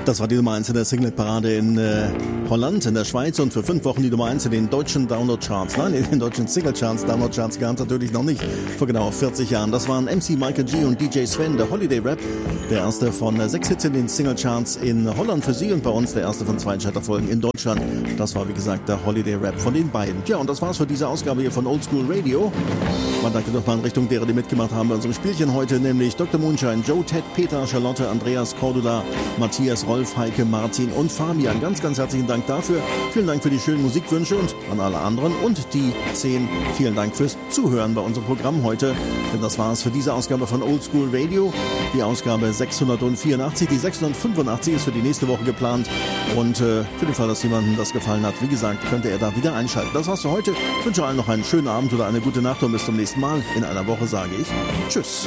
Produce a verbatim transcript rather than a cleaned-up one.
Das war die Nummer eins in der Singlet-Parade in äh, Holland, in der Schweiz und für fünf Wochen die Nummer eins in den deutschen Download-Charts. Nein, in den deutschen Single-Charts. Download-Charts gab es natürlich noch nicht vor genau vierzig Jahren. Das waren M C Michael G und D J Sven, der Holiday Rap. Der erste von äh, sechs Hits in den Single-Charts in Holland für Sie und bei uns der erste von zwei Chatterfolgen in Deutschland. Das war, wie gesagt, der Holiday Rap von den beiden. Ja, und das war's für diese Ausgabe hier von Old School Radio. Man danke doch mal in Richtung derer, die mitgemacht haben bei unserem Spielchen heute, nämlich Doktor Moonshine, Joe, Ted, Peter, Charlotte, Andreas, Cordula, Matthias, Rolf, Heike, Martin und Fabian. Ganz, ganz herzlichen Dank dafür. Vielen Dank für die schönen Musikwünsche und an alle anderen. Und die zehn, vielen Dank fürs Zuhören bei unserem Programm heute. Denn das war es für diese Ausgabe von Old School Radio. Die Ausgabe sechshundertvierundachtzig. Die sechshundertfünfundachtzig ist für die nächste Woche geplant. Und äh, für den Fall, dass jemandem das gefallen hat, wie gesagt, könnte er da wieder einschalten. Das war's für heute. Ich wünsche allen noch einen schönen Abend oder eine gute Nacht und bis zum nächsten Mal. In einer Woche sage ich Tschüss.